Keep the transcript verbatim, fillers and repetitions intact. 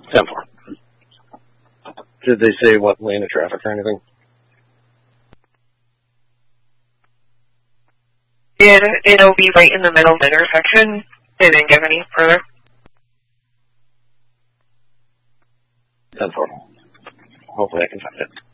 ten four. Did they say what lane of traffic or anything? It, it'll be right in the middle of the intersection. They didn't give any further. ten four. Hopefully I can find it.